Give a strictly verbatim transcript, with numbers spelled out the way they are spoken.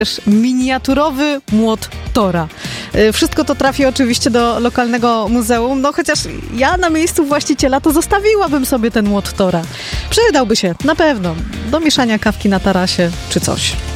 miniaturowy młot Tora. Wszystko to trafi oczywiście do lokalnego muzeum, no chociaż ja na miejscu właściciela to zostawiłabym sobie ten młot Tora. Przydałby się, na pewno, do mieszania kawki na tarasie czy coś.